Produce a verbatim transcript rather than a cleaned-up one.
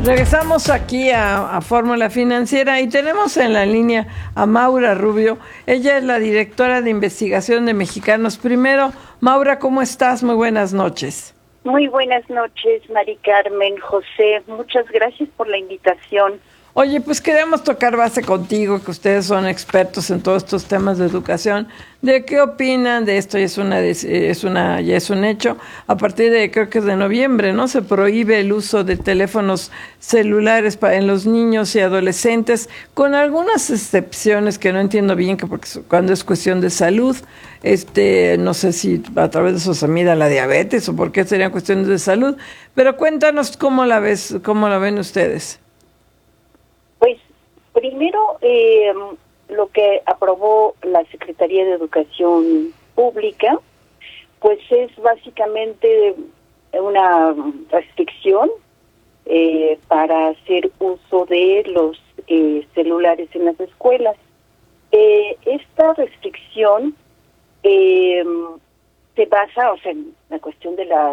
Regresamos aquí a, a Fórmula Financiera y tenemos en la línea a Maura Rubio. Ella es la directora de investigación de Mexicanos Primero. Maura, ¿cómo estás? Muy buenas noches. Muy buenas noches, Mari Carmen, José. Muchas gracias por la invitación. Oye, pues queremos tocar base contigo, que ustedes son expertos en todos estos temas de educación. ¿De qué opinan de esto? Ya es una, es una, ya es un hecho. A partir de, creo que es de noviembre, ¿no? Se prohíbe el uso de teléfonos celulares para, en los niños y adolescentes, con algunas excepciones que no entiendo bien, que porque cuando es cuestión de salud, este, no sé si a través de eso se mida la diabetes o por qué serían cuestiones de salud. Pero cuéntanos cómo la ves, cómo la ven ustedes. Pues primero, eh, lo que aprobó la Secretaría de Educación Pública, pues es básicamente una restricción eh, para hacer uso de los eh, celulares en las escuelas. Eh, esta restricción eh, se basa, o sea, en la cuestión de la